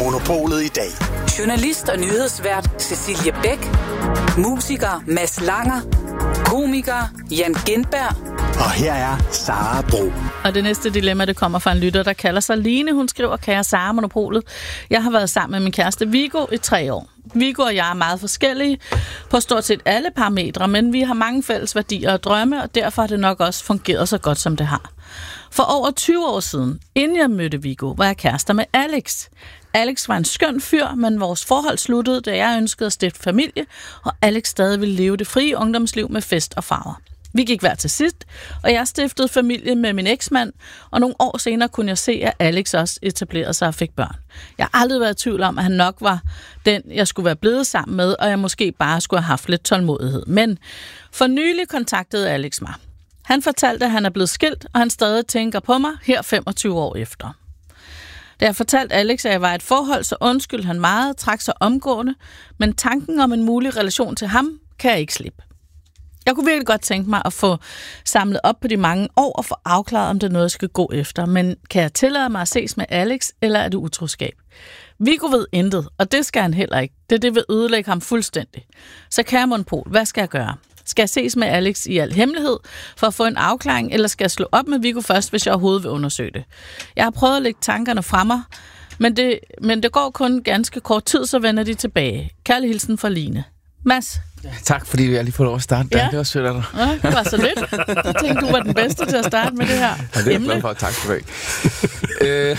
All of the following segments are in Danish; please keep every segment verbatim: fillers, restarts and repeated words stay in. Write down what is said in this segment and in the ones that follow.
Monopolet i dag. Journalist og nyhedsvært Cecilie Bæk. Musiker Mads Langer. Komiker Jan Gintberg. Og her er Sara Bro. Og det næste dilemma, det kommer fra en lytter, der kalder sig Line. Hun skriver, kære Sara Monopolet. Jeg har været sammen med min kæreste Viggo i tre år. Viggo og jeg er meget forskellige på stort set alle parametre, men vi har mange fælles værdier og drømme, og derfor har det nok også fungeret så godt, som det har. For over tyve år siden, inden jeg mødte Viggo, var jeg kærester med Alex. Alex var en skøn fyr, men vores forhold sluttede, da jeg ønskede at stifte familie, og Alex stadig ville leve det frie ungdomsliv med fest og farver. Vi gik hver til sidst, og jeg stiftede familie med min eksmand, og nogle år senere kunne jeg se, at Alex også etablerede sig og fik børn. Jeg har aldrig været i tvivl om, at han nok var den, jeg skulle være blevet sammen med, og jeg måske bare skulle have haft lidt tålmodighed. Men for nylig kontaktede Alex mig. Han fortalte, at han er blevet skilt, og han stadig tænker på mig her femogtyve år efter. Da jeg fortalte Alex, at jeg var i et forhold, så undskyldte han meget, trak sig omgående, men tanken om en mulig relation til ham kan jeg ikke slippe. Jeg kunne virkelig godt tænke mig at få samlet op på de mange år og få afklaret, om det er noget, jeg skal gå efter. Men kan jeg tillade mig at ses med Alex, eller er det utroskab? Viggo ved intet, og det skal han heller ikke. Det, det vil ødelægge ham fuldstændig. Så kære Monopol, hvad skal jeg gøre? Skal jeg ses med Alex i al hemmelighed for at få en afklaring, eller skal jeg slå op med Viggo først, hvis jeg overhovedet vil undersøge det? Jeg har prøvet at lægge tankerne fra mig, men det, men det går kun ganske kort tid, så vender de tilbage. Kærlig hilsen fra Line. Mads? Ja, tak, fordi jeg lige får lov at starte der. Ja. Det var sødt af dig. Ja, det var så lidt. Jeg tænkte, du var den bedste til at starte med det her ja, det er emne. jeg glad for. Tak skal du have.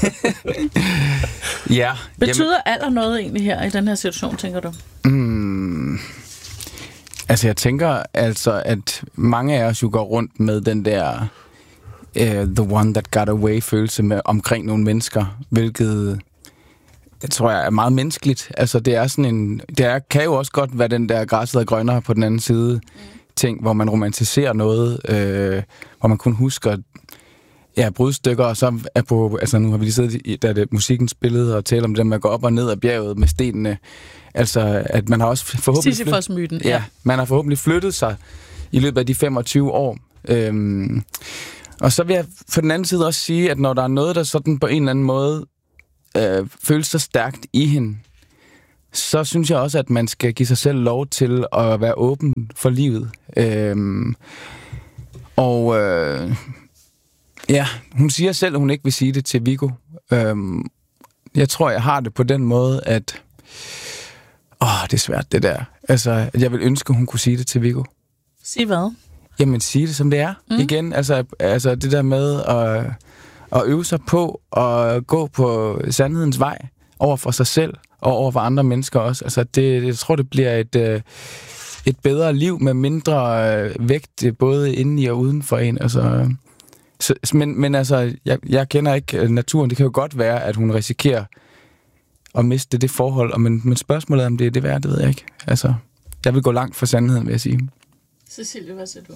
ja. Betyder jamen, alder noget egentlig her i den her situation, tænker du? Mm, altså, jeg tænker altså, at mange af os jo går rundt med den der uh, the one that got away følelse med, omkring nogle mennesker, hvilket... Det tror jeg er meget menneskeligt. Altså, det er sådan en... Det er, kan jo også godt være den der græsset er grønnere på den anden side mm. ting, hvor man romantiserer noget, øh, hvor man kun husker ja, brudstykker, og så er på... Altså, nu har vi lige siddet i, da det musikken spillede, og talt om det med at gå op og ned ad bjerget med stenene. Altså, at man har også forhåbentlig... Sisyfos-myten, ja. ja. Man har forhåbentlig flyttet sig i løbet af de femogtyve år. Øhm, og så vil jeg på den anden side også sige, at når der er noget, der sådan på en eller anden måde Øh, føles så stærkt i hende, så synes jeg også, at man skal give sig selv lov til at være åben for livet. Øhm, og øh, ja, hun siger selv, at hun ikke vil sige det til Viggo. Øhm, jeg tror, jeg har det på den måde, at åh, det er svært det der. Altså, at jeg vil ønske, at hun kunne sige det til Viggo. Sig hvad? Jamen, sige det som det er. Mm. Igen, altså, altså det der med at og øve sig på at gå på sandhedens vej over for sig selv og over for andre mennesker også. Altså det, jeg tror, det bliver et, et bedre liv med mindre vægt, både inde i og uden for en. Altså, så, men, men altså, jeg, jeg kender ikke naturen. Det kan jo godt være, at hun risikerer at miste det forhold. Men, men spørgsmålet om det er det værd, det ved jeg ikke. Altså, jeg vil gå langt for sandheden, vil jeg sige. Cecilie, hvad siger du?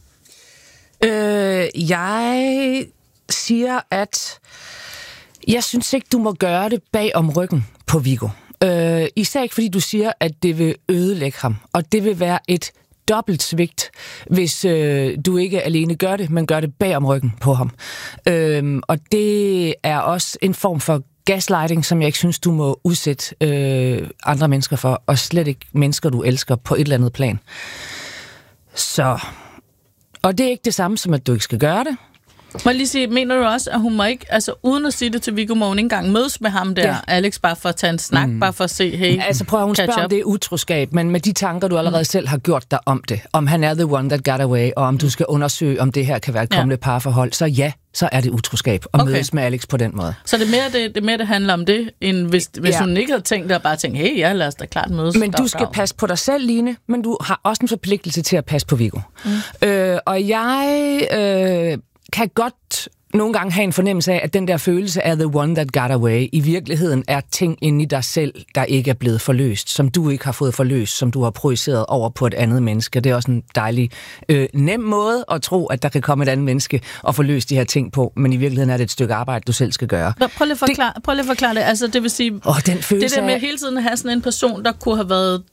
Øh, jeg... siger, at jeg synes ikke, du må gøre det bag om ryggen på Viggo. Øh, især ikke, fordi du siger, at det vil ødelægge ham. Og det vil være et dobbelt svigt, hvis øh, du ikke alene gør det, men gør det bag om ryggen på ham. Øh, og det er også en form for gaslighting, som jeg ikke synes, du må udsætte øh, andre mennesker for, og slet ikke mennesker, du elsker på et eller andet plan. Så... Og det er ikke det samme som, at du ikke skal gøre det. Må jeg lige sige, mener du også, at hun må ikke, altså uden at sige det til Viggo, må hun ikke engang mødes med ham der, ja. Alex, bare for at tage en snak, mm. bare for at se, hey, altså prøv at hun spørger, om det er utroskab, men med de tanker, du allerede mm. selv har gjort dig om det, om han er the one that got away, og om du skal undersøge, om det her kan være et kommende ja. parforhold, så ja, så er det utroskab at okay. mødes med Alex på den måde. Så det er mere det, det, er mere, det handler om det, end hvis, hvis ja. hun ikke havde tænkt det, og bare tænkt, hey, ja, lad os da klart mødes. Men du skal passe på dig selv, Line, men du har også en forpligtelse til at passe på Viggo. Mm. Øh, og jeg øh, kan godt nogle gange have en fornemmelse af, at den der følelse af the one that got away, i virkeligheden er ting inde i dig selv, der ikke er blevet forløst, som du ikke har fået forløst, som du har projiceret over på et andet menneske. Det er også en dejlig, øh, nem måde at tro, at der kan komme et andet menneske og forløse de her ting på, men i virkeligheden er det et stykke arbejde, du selv skal gøre. Prøv lige at forklare det. Prøv lige at forklare det. Altså, det vil sige, oh, den det der med hele tiden at have sådan en person, der kunne have været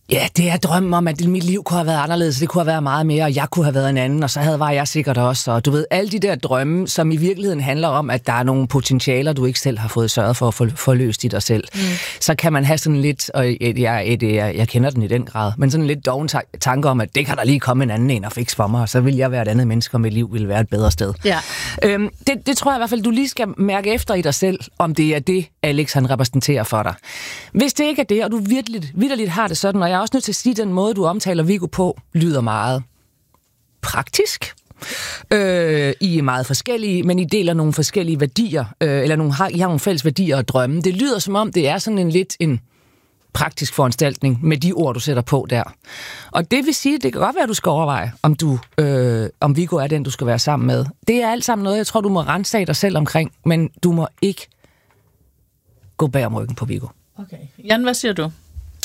Ja, det er drømmen om, at mit liv kunne have været anderledes, det kunne have været meget mere, og jeg kunne have været en anden, og så havde var jeg sikkert også. Og du ved, alle de der drømme, som i virkeligheden handler om, at der er nogle potentialer, du ikke selv har fået sørget for at få løst i dig selv. Mm. Så kan man have sådan lidt, og jeg, jeg, jeg, jeg kender den i den grad, men sådan lidt doven tanke om, at det kan der lige komme en anden en og fikse for mig, og så vil jeg være et andet menneske, og mit liv vil være et bedre sted. Ja. Øhm, det, det tror jeg i hvert fald, du lige skal mærke efter i dig selv, om det er det, Alex han repræsenterer for dig. Hvis det ikke er det, og du virkelig, vitterligt har det sådan, og jeg er også nødt til at sige, at den måde, du omtaler Viggo på, lyder meget praktisk. Øh, I er meget forskellige, men I deler nogle forskellige værdier, øh, eller nogle, har, I har nogle fælles værdier og drømme. Det lyder som om, det er sådan en lidt en praktisk foranstaltning med de ord, du sætter på der. Og det vil sige, det kan godt være, at du skal overveje, om, du, øh, om Viggo er den, du skal være sammen med. Det er alt sammen noget, jeg tror, du må rense dig selv omkring, men du må ikke gå bag om ryggen på Viggo. Okay. Jan, hvad siger du?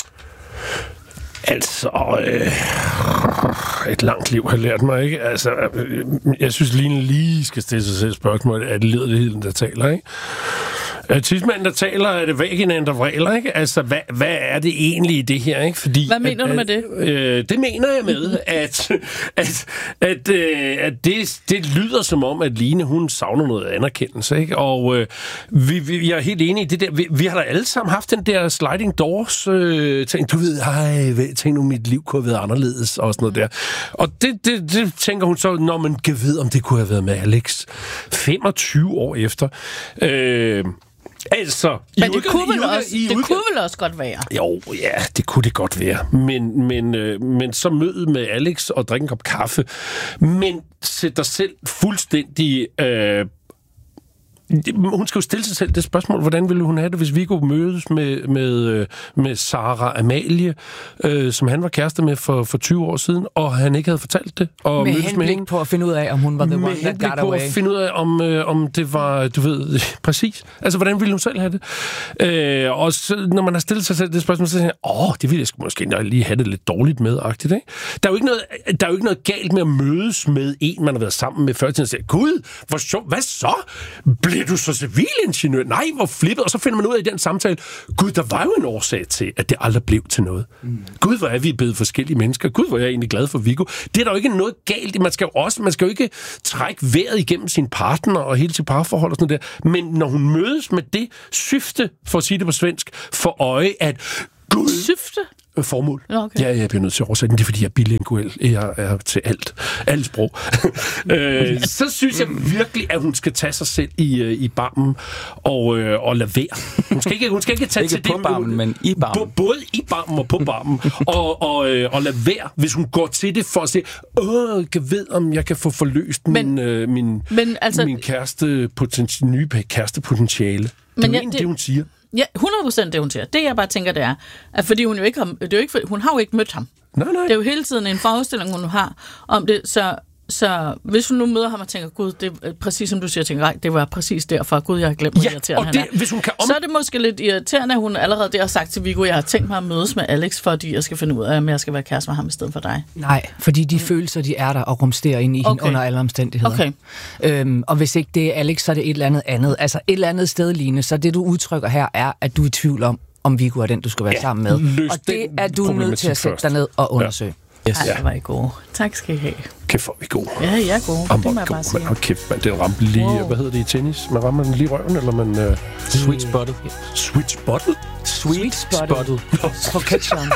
Altså, øh, et langt liv har lært mig, ikke? Altså, øh, jeg synes, Line lige skal stille sig selv spørgsmål, er det ledigheden, der taler, ikke? Tidsmanden, der taler, er det vaginaen, der vræler, ikke? Altså, hvad, hvad er det egentlig i det her, ikke? Fordi, hvad mener at, du med det? Øh, det mener jeg med, at, at, at, øh, at det, det lyder som om, at Line, hun savner noget anerkendelse, ikke? Og øh, vi, vi, jeg er helt enig i det der. Vi, vi har da alle sammen haft den der sliding doors øh, ting. Du ved, ej, tænk nu, mit liv kunne have været anderledes, og sådan noget der. Og det, det, det tænker hun så, når man kan vide, om det kunne have været med Alex femogtyve år efter. Øh, Altså, men det, kunne vel, også, det kunne vel også godt være. Jo, ja, det kunne det godt være. Men, men, øh, men så møde med Alex og drikke en kop kaffe. Men sæt dig selv fuldstændig... Øh, hun skal jo stille sig selv det spørgsmål, hvordan ville hun have det, hvis Viggo mødes med, med, med Sara Amalie, øh, som han var kæreste med for, for tyve år siden, og han ikke havde fortalt det. Og med henblik med hende, på at finde ud af, om hun var the one that got away. Med på at finde ud af, om, øh, om det var, du ved, præcis. Altså, hvordan ville hun selv have det? Øh, og så, når man har stillet sig selv det spørgsmål, så siger jeg, åh, det ville jeg sgu måske lige have det lidt dårligt med, agtigt, ikke? Der er jo ikke noget, der er jo ikke noget galt med at mødes med en, man har været sammen med før, til at sige, gud, hvor sjovt, hvad så? Bliver du så civilingeniør? Nej, hvor flippet. Og så finder man ud af i den samtale, gud, der var jo en årsag til, at det aldrig blev til noget. Mm. Gud, hvor er vi blevet forskellige mennesker. Gud, hvor er jeg egentlig glad for Viggo. Det er der jo ikke noget galt i. Man skal jo også, man skal jo ikke trække vejret igennem sin partner og hele sit parforhold og sådan noget der. Men når hun mødes med det syfte, for at sige det på svensk, for øje, at gud... Syfte? Formål. Okay. Ja, jeg bliver nødt til at oversætte den. Det er, fordi jeg er bilinguel. Jeg er til alt. Alt sprog. øh, så synes jeg virkelig, at hun skal tage sig selv i, i barmen og, øh, og lade være. Hun skal ikke, hun skal ikke tage ikke til på det. Barmen, men i barmen. Både i barmen og på barmen. og, og, øh, og lade være, hvis hun går til det for at sige, åh, jeg ved, om jeg kan få forløst men, min, øh, min, men, altså, min kæreste potenti- nye kærestepotentiale. Det men er ja, det, det, hun siger. Ja, hundrede procent det, hun siger. Det, jeg bare tænker, det er, at fordi hun jo ikke har, det er jo ikke, hun har jo ikke mødt ham. Nej, nej. Det er jo hele tiden en forestilling, hun har om det, så, så hvis hun nu møder ham og tænker, gud, det er præcis som du siger, tænker, nej, det var præcis derfor, gud, jeg har glemt, hvor ja, irriterende og det, han er. Hvis hun kan om... Så er det måske lidt irriterende, at hun allerede der har sagt til Viggo, jeg har tænkt mig at mødes med Alex, fordi jeg skal finde ud af, om jeg skal være kæreste med ham i stedet for dig. Nej, fordi de mm. følelser, de er der og rumsterer ind i okay. hende under alle omstændigheder. Okay. Øhm, og hvis ikke det er Alex, så er det et eller andet andet. Altså et eller andet sted, Line, så det du udtrykker her er, at du er i tvivl om, om Viggo er den, du skal være ja, sammen med. Og det er du nødt til at sætte dig ned og undersøge. Ja. Yes. Ej, det var I gode. Tak skal I have. Kæft, hvor er vi gode. Ja, jeg er gode. Am, det må jeg god, bare sige. Man, kæft, man, den ramte lige... Wow. Hvad hedder det i tennis? Man rammer den lige i røven, eller man... Uh... Sweet spotted. Sweet spotted? Sweet spotted. På ketchup.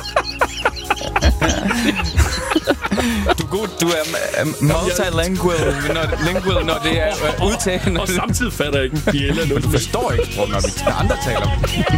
Du er god, du er multilingual, når, lingual, når det er udtagende. Og samtidig fatter jeg ikke en bjælle. Du forstår ikke, når vi andre taler.